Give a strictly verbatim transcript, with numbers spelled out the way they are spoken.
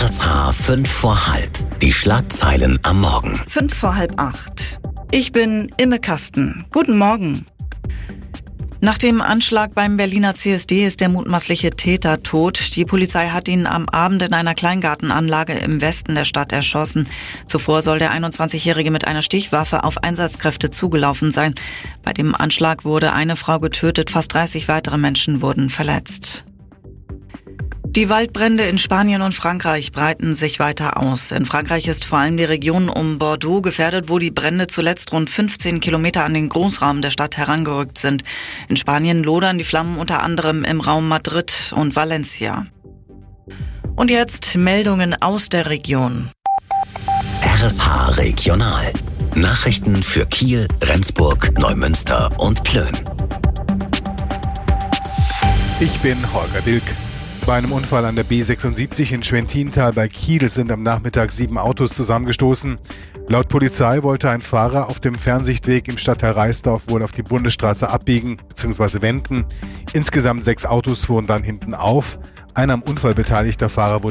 S H fünf vor halb. Die Schlagzeilen am Morgen. Fünf vor halb acht. Ich bin Imme Kasten. Guten Morgen. Nach dem Anschlag beim Berliner C S D ist der mutmaßliche Täter tot. Die Polizei hat ihn am Abend in einer Kleingartenanlage im Westen der Stadt erschossen. Zuvor soll der einundzwanzigjährige mit einer Stichwaffe auf Einsatzkräfte zugelaufen sein. Bei dem Anschlag wurde eine Frau getötet, fast dreißig weitere Menschen wurden verletzt. Die Waldbrände in Spanien und Frankreich breiten sich weiter aus. In Frankreich ist vor allem die Region um Bordeaux gefährdet, wo die Brände zuletzt rund fünfzehn Kilometer an den Großraum der Stadt herangerückt sind. In Spanien lodern die Flammen unter anderem im Raum Madrid und Valencia. Und jetzt Meldungen aus der Region. R S H Regional. Nachrichten für Kiel, Rendsburg, Neumünster und Plön. Ich bin Holger Dilk. Bei einem Unfall an der B sechsundsiebzig in Schwentintal bei Kiel sind am Nachmittag sieben Autos zusammengestoßen. Laut Polizei wollte ein Fahrer auf dem Fernsichtweg im Stadtteil Reisdorf wohl auf die Bundesstraße abbiegen bzw. wenden. Insgesamt sechs Autos fuhren dann hinten auf. Ein am Unfall beteiligter Fahrer wurde